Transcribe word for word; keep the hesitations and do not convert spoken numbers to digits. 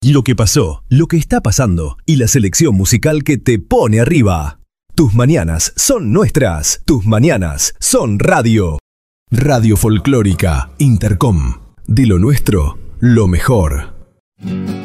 lo que pasó, lo que está pasando y la selección musical que te pone arriba. Tus mañanas son nuestras, tus mañanas son radio. Radio Folclórica Intercom. De lo nuestro, lo mejor.